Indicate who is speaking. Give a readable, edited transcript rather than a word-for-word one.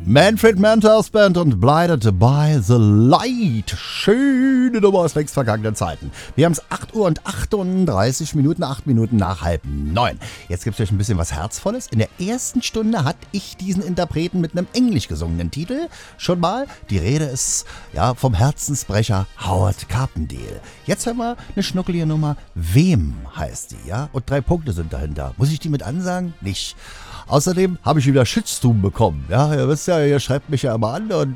Speaker 1: Manfred Manters Band und Blinded by the Light. Schöne Nummer aus längst vergangenen Zeiten. Wir haben es 8 Uhr und 38 Minuten, 8 Minuten nach 8:30. Jetzt gibt es euch ein bisschen was Herzvolles. In der ersten Stunde hatte ich diesen Interpreten mit einem englisch gesungenen Titel schon mal. Die Rede ist vom Herzensbrecher Howard Carpendale. Jetzt haben wir eine schnuckelige Nummer. Wem heißt die, ja? Und 3 Punkte sind dahinter. Muss ich die mit ansagen? Nicht. Außerdem habe ich wieder Shitstorm bekommen. Ja, ihr wisst ja, ihr schreibt mich ja immer an und